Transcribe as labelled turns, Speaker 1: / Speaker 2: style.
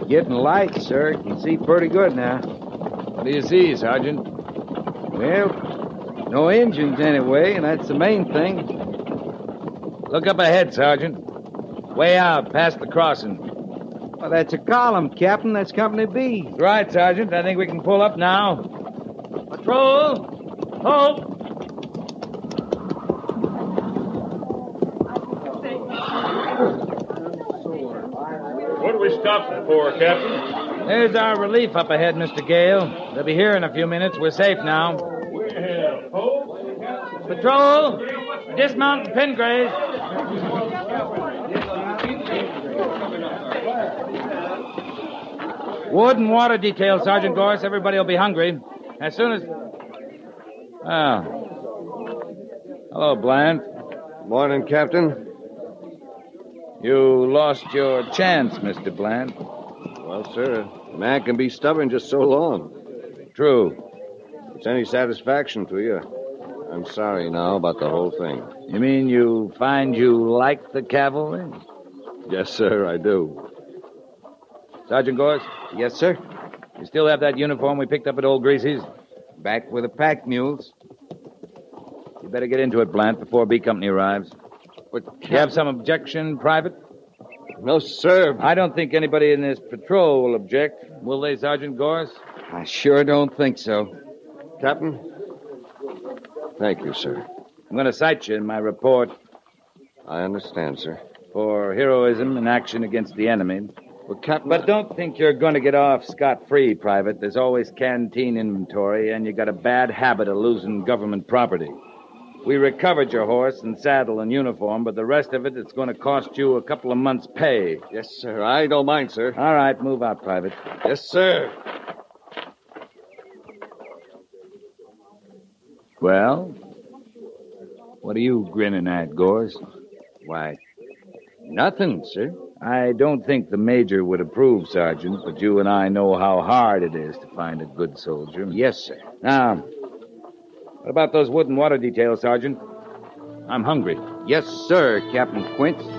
Speaker 1: Getting light, sir. Can see pretty good now.
Speaker 2: What do you see, Sergeant?
Speaker 1: Well, no engines anyway, and that's the main thing.
Speaker 2: Look up ahead, Sergeant. Way out, past the crossing.
Speaker 1: Well, that's a column, Captain. That's Company B.
Speaker 2: Right, Sergeant. I think we can pull up now. Patrol! Halt!
Speaker 3: What are we stopping for, Captain?
Speaker 2: There's our relief up ahead, Mr. Gale. They'll be here in a few minutes. We're safe now.
Speaker 3: Well, folks.
Speaker 2: Patrol! Dismount and pin graze. Wood and water detail, Sergeant Gorse. Everybody will be hungry. As soon as... Hello, Bland.
Speaker 4: Morning, Captain.
Speaker 2: You lost your chance, Mr. Bland.
Speaker 4: Well, sir, a man can be stubborn just so long.
Speaker 2: True.
Speaker 4: If it's any satisfaction to you, I'm sorry now about the whole thing.
Speaker 2: You mean you find you like the cavalry?
Speaker 4: Yes, sir, I do.
Speaker 2: Sergeant Gorse,
Speaker 1: Yes, sir.
Speaker 2: you still have that uniform we picked up at Old Greasy's?
Speaker 1: Back with the pack mules.
Speaker 2: You better get into it, Bland, before B Company arrives.
Speaker 4: But,
Speaker 2: You have some objection, Private?
Speaker 4: No, sir.
Speaker 2: I don't think anybody in this patrol will object. Will they, Sergeant Gorse?
Speaker 1: I sure don't think so.
Speaker 4: Captain? Thank you, sir.
Speaker 2: I'm going to cite you in my report
Speaker 4: I understand, sir.
Speaker 2: for heroism in action against the enemy.
Speaker 4: Well, Captain...
Speaker 2: But don't think you're going to get off scot-free, Private. There's always canteen inventory, and you got a bad habit of losing government property. We recovered your horse and saddle and uniform, but the rest of it's going to cost you a couple of months' pay.
Speaker 4: Yes, sir. I don't mind, sir.
Speaker 2: All right, move out, Private.
Speaker 4: Yes, sir.
Speaker 2: Well, what are you grinning at, Gorse?
Speaker 1: Why, nothing, sir.
Speaker 2: I don't think the Major would approve, Sergeant, but you and I know how hard it is to find a good soldier.
Speaker 1: Yes, sir.
Speaker 2: Now, what about those wood and water details, Sergeant? I'm hungry.
Speaker 1: Yes, sir, Captain Quince.